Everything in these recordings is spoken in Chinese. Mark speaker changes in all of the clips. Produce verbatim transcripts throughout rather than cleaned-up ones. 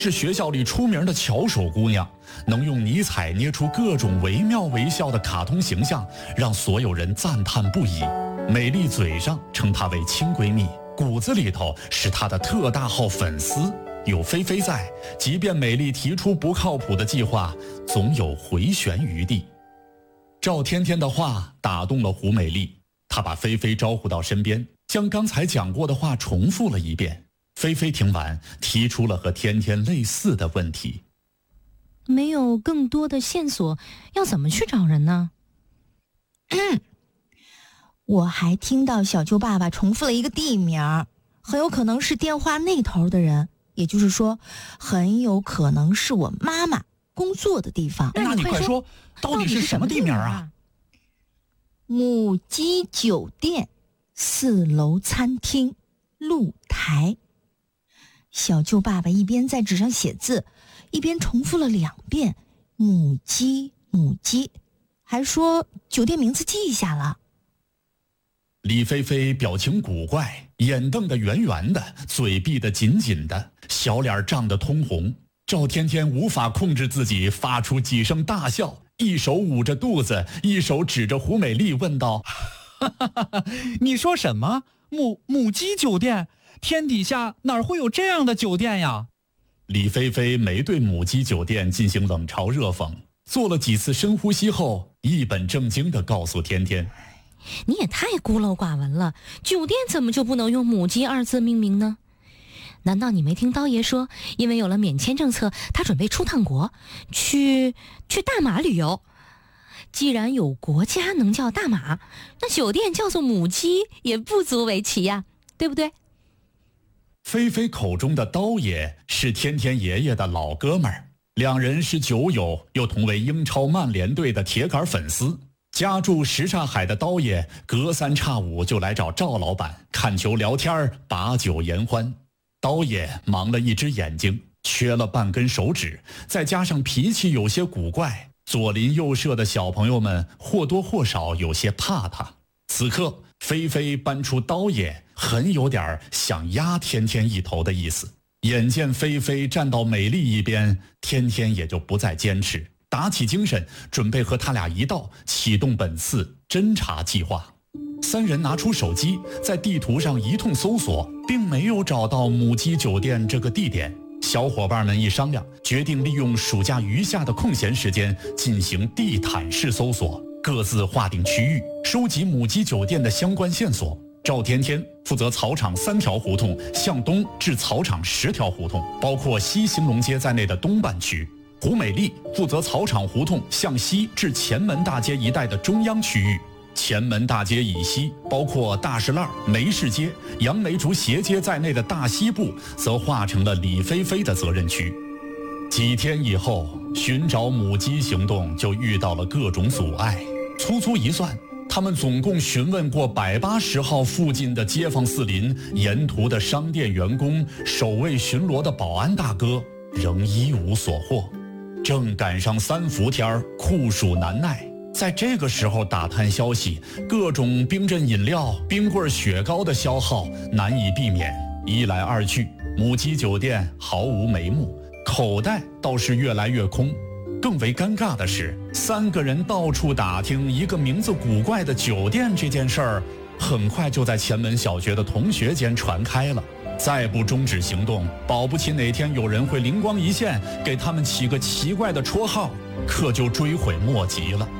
Speaker 1: 是学校里出名的巧手姑娘，能用泥彩捏出各种惟妙惟肖的卡通形象，让所有人赞叹不已。美丽嘴上称她为亲闺蜜，骨子里头是她的特大号粉丝。有菲菲在，即便美丽提出不靠谱的计划，总有回旋余地。赵天天的话打动了胡美丽，她把菲菲招呼到身边，将刚才讲过的话重复了一遍。菲菲听完，提出了和天天类似的问题：
Speaker 2: 没有更多的线索，要怎么去找人呢？
Speaker 3: 嗯，我还听到小舅爸爸重复了一个地名，很有可能是电话那头的人，也就是说，很有可能是我妈妈工作的地方。
Speaker 1: 那你快说，到底是什么地名啊？
Speaker 3: 母鸡酒店四楼餐厅露台。小舅爸爸一边在纸上写字，一边重复了两遍母鸡母鸡，还说酒店名字记下了。
Speaker 1: 李菲菲表情古怪，眼瞪得圆圆的，嘴闭得紧紧的，小脸涨得通红。赵天天无法控制自己，发出几声大笑，一手捂着肚子，一手指着胡美丽问道：
Speaker 4: 你说什么？母母鸡酒店？天底下哪会有这样的酒店呀？
Speaker 1: 李菲菲没对母鸡酒店进行冷嘲热讽，做了几次深呼吸后，一本正经地告诉天天：
Speaker 2: 你也太孤陋寡闻了，酒店怎么就不能用母鸡二字命名呢？难道你没听刀爷说，因为有了免签政策，他准备出趟国，去去大马旅游？既然有国家能叫大马，那酒店叫做母鸡也不足为奇呀，对不对？
Speaker 1: 菲菲口中的刀爷是天天爷爷的老哥们儿，两人是酒友，又同为英超曼联队的铁杆粉丝。家住什刹海的刀爷隔三差五就来找赵老板看球聊天，把酒言欢。刀爷盲了一只眼睛，缺了半根手指，再加上脾气有些古怪，左邻右舍的小朋友们或多或少有些怕他。此刻菲菲搬出刀爷，很有点想压天天一头的意思。眼见菲菲站到美丽一边，天天也就不再坚持，打起精神，准备和他俩一道启动本次侦查计划。三人拿出手机，在地图上一通搜索，并没有找到母鸡酒店这个地点。小伙伴们一商量，决定利用暑假余下的空闲时间进行地毯式搜索，各自划定区域，收集母鸡酒店的相关线索。赵天天负责草场三条胡同向东至草场十条胡同，包括西兴隆街在内的东半区。胡美丽负责草场胡同向西至前门大街一带的中央区域，前门大街以西包括大石烂、梅市街、杨梅竹斜街在内的大西部则划成了李菲菲的责任区。几天以后，寻找母鸡行动就遇到了各种阻碍。粗粗一算，他们总共询问过百八十号附近的街坊四邻，沿途的商店员工、守卫巡逻的保安大哥，仍一无所获。正赶上三伏天，酷暑难耐，在这个时候打探消息，各种冰镇饮料、冰棍、雪糕的消耗难以避免。一来二去，母鸡酒店毫无眉目，口袋倒是越来越空。更为尴尬的是，三个人到处打听一个名字古怪的酒店这件事儿，很快就在前门小学的同学间传开了。再不终止行动，保不齐哪天有人会灵光一现，给他们起个奇怪的绰号，可就追悔莫及了。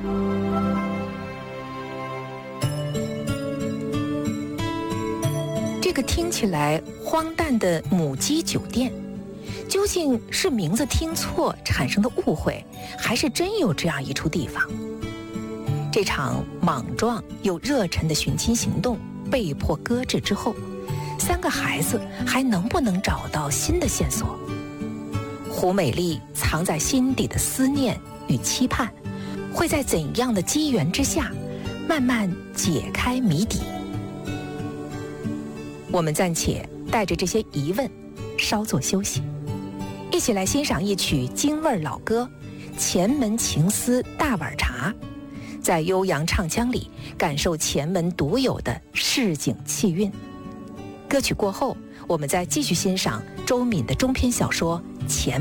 Speaker 5: 这个听起来荒诞的母鸡酒店，究竟是名字听错产生的误会，还是真有这样一处地方？这场莽撞又热忱的寻亲行动被迫搁置之后，三个孩子还能不能找到新的线索？胡美丽藏在心底的思念与期盼，会在怎样的机缘之下慢慢解开谜底？我们暂且带着这些疑问稍作休息，一起来欣赏一曲京味老歌《前门情思大碗茶》，在悠扬唱腔里感受前门独有的市井气韵。歌曲过后，我们再继续欣赏中周敏的中篇小说《钱》。